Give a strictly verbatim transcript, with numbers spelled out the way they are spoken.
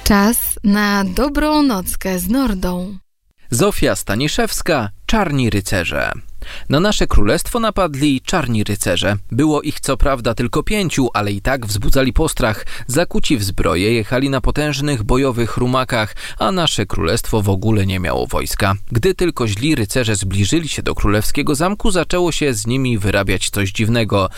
Czas na dobrą nockę z Nordą. Zofia Staniszewska, Czarni Rycerze. Na nasze królestwo napadli czarni rycerze. Było ich co prawda tylko pięciu, ale i tak wzbudzali postrach. Zakuci w zbroję jechali na potężnych bojowych rumakach, a nasze królestwo w ogóle nie miało wojska. Gdy tylko źli rycerze zbliżyli się do królewskiego zamku, zaczęło się z nimi wyrabiać coś dziwnego.